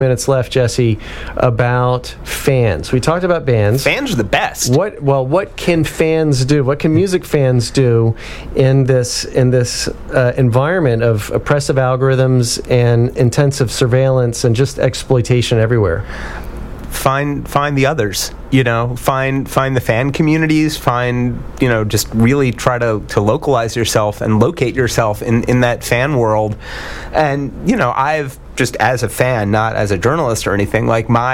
minutes left, Jesse, about fans. We talked about bands. Fans are the best. What can fans do? What can music fans do in this environment of oppressive algorithms and intensive surveillance and just exploitation everywhere? Find the others, find the fan communities, just really try to localize yourself and locate yourself in that fan world. And, I've just as a fan, not as a journalist or anything,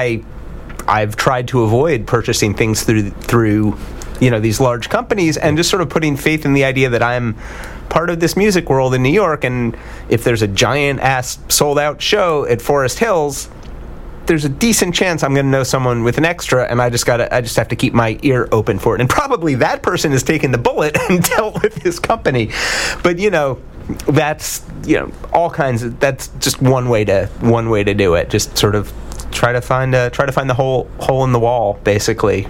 I've tried to avoid purchasing things through these large companies and just sort of putting faith in the idea that I'm part of this music world in New York. And if there's a giant ass sold out show at Forest Hills, there's a decent chance I'm going to know someone with an extra, and I just have to keep my ear open for it. And probably that person has taken the bullet and dealt with his company. But that's all kinds of. That's just one way to do it. Just sort of try to find the hole in the wall, basically.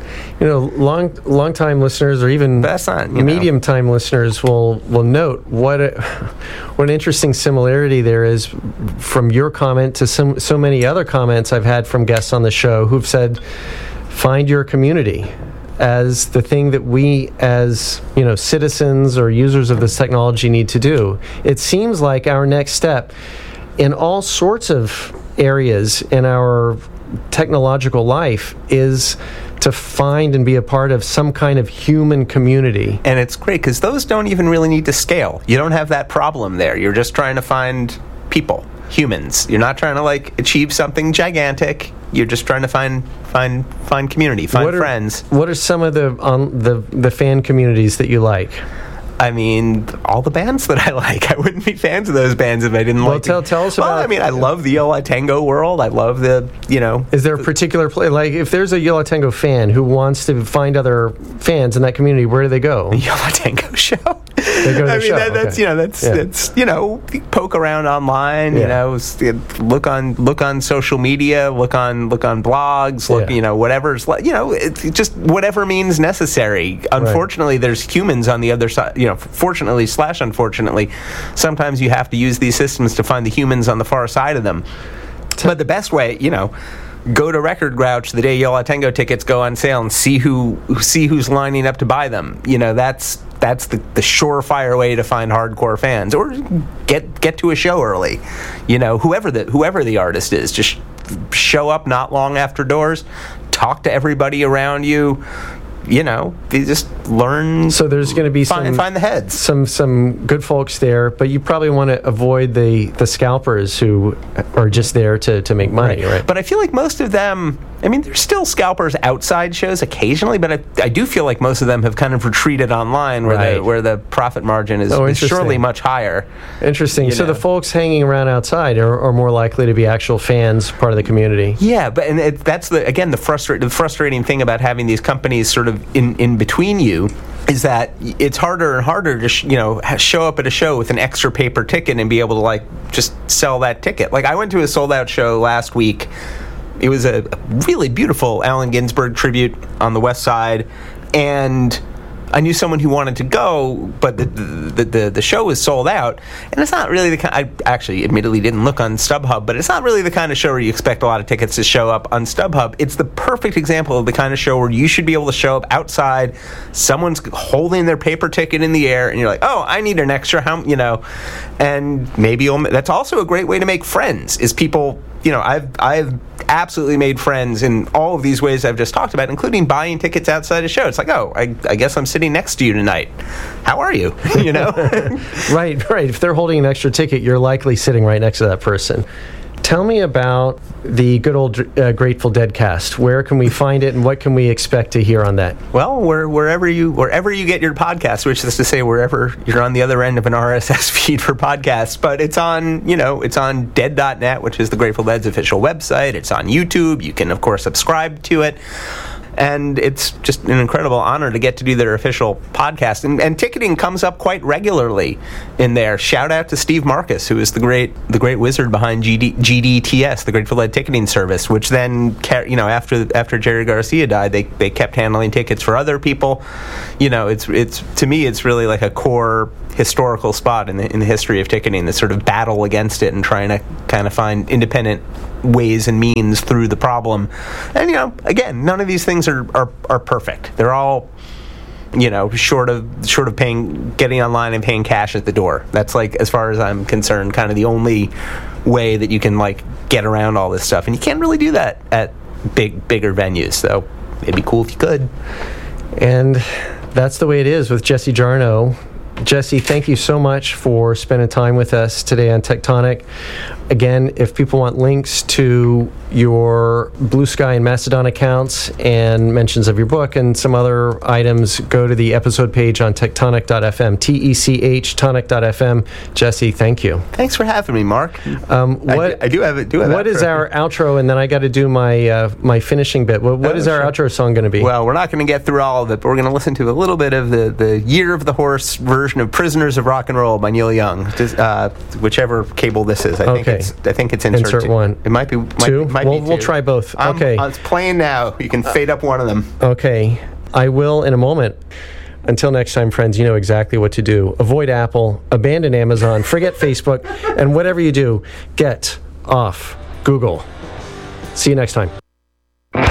Long time listeners or even medium time listeners will note what an interesting similarity there is from your comment to so many other comments I've had from guests on the show who've said, find your community as the thing that we as citizens or users of this technology need to do. It seems like our next step in all sorts of areas in our technological life is to find and be a part of some kind of human community. And it's great because those don't even really need to scale. You don't have that problem there. You're just trying to find people, humans. You're not trying to achieve something gigantic. You're just trying to find community, friends. What are some of the fan communities that you like? I mean, all the bands that I like. I wouldn't be fans of those bands if I didn't like them. Well, tell us about... Well, I mean, I love the Yo La Tengo world. I love the, Is there a particular place... if there's a Yo La Tengo fan who wants to find other fans in that community, where do they go? The Yo La Tengo show. They go to the show. That's poke around online, look on social media, look on blogs, whatever's, it's just whatever means necessary. Unfortunately, there's humans on the other side, fortunately / unfortunately, sometimes you have to use these systems to find the humans on the far side of them. But the best way, go to Record Grouch the day Yo La Tengo tickets go on sale and see who's lining up to buy them. That's the surefire way to find hardcore fans, or get to a show early. Whoever the artist is, just show up not long after doors, talk to everybody around you. You just learn. So there's going to be find the heads. Some good folks there, but you probably want to avoid the scalpers who are just there to make money, right? But I feel like most of them, there's still scalpers outside shows occasionally, but I do feel like most of them have kind of retreated online where the profit margin is surely much higher. Interesting. So the folks hanging around outside are more likely to be actual fans, part of the community. Yeah, but that's the frustrating thing about having these companies sort of in between you is that it's harder and harder to show up at a show with an extra paper ticket and be able to just sell that ticket. I went to a sold out show last week. It was a really beautiful Allen Ginsberg tribute on the West Side, and I knew someone who wanted to go, but the show was sold out, and it's not really the kind. I actually, admittedly, didn't look on StubHub, but it's not really the kind of show where you expect a lot of tickets to show up on StubHub. It's the perfect example of the kind of show where you should be able to show up outside. Someone's holding their paper ticket in the air, and you're like, "Oh, I need an extra," and maybe that's also a great way to make friends. Is people, I've absolutely made friends in all of these ways I've just talked about, including buying tickets outside a show. It's like, oh, I guess I'm sitting next to you tonight. How are you? Right. If they're holding an extra ticket, you're likely sitting right next to that person. Tell me about the good old Grateful Dead cast. Where can we find it, and what can we expect to hear on that? Well, wherever you get your podcasts, which is to say wherever you're on the other end of an RSS feed for podcasts. But it's on, it's on dead.net, which is the Grateful Dead's official website. It's on YouTube. You can, of course, subscribe to it. And it's just an incredible honor to get to do their official podcast. And ticketing comes up quite regularly in there. Shout out to Steve Marcus, who is the great wizard behind GDTS, the Grateful Dead ticketing service, which then, after Jerry Garcia died, they kept handling tickets for other people. It's to me, it's really like a core historical spot in the history of ticketing, this sort of battle against it and trying to kind of find independent ways and means through the problem. And, again, none of these things are perfect. They're all, short of getting online and paying cash at the door. That's, like, as far as I'm concerned, kind of the only way that you can, like, get around all this stuff. And you can't really do that at bigger venues. So it'd be cool if you could. And that's the way it is with Jesse Jarnow. Jesse, thank you so much for spending time with us today on Tectonic. Again, if people want links to your Blue Sky and Mastodon accounts and mentions of your book and some other items, go to the episode page on tectonic.fm, TECH, tonic.fm. Jesse, thank you. Thanks for having me, Mark. I do have what is our outro? And then I got to do my finishing bit. What is our outro song going to be? Well, we're not going to get through all of it, but we're going to listen to a little bit of the Year of the Horse version of Prisoners of Rock and Roll by Neil Young, whichever cable this is. I think it's insert 2. one. It might be 2. We'll try both. It's playing now. You can fade up one of them. Okay. I will in a moment. Until next time, friends, you know exactly what to do. Avoid Apple, abandon Amazon, forget Facebook, and whatever you do, get off Google. See you next time.